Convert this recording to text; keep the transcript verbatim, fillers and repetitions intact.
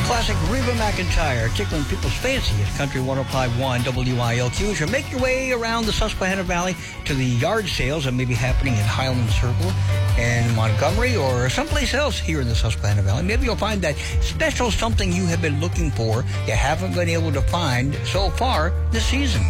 Classic Reba McEntire tickling people's fancy at Country one oh five point one W I L Q. As you make your way around the Susquehanna Valley to the yard sales that may be happening in Highland Circle and Montgomery or someplace else here in the Susquehanna Valley, maybe you'll find that special something you have been looking for you haven't been able to find so far this season.